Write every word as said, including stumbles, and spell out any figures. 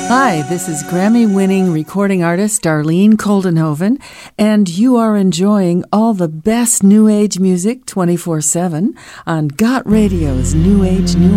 Hi, this is Grammy-winning recording artist Darlene Koldenhoven, and you are enjoying all the best New Age music twenty-four seven on Got Radio's New Age New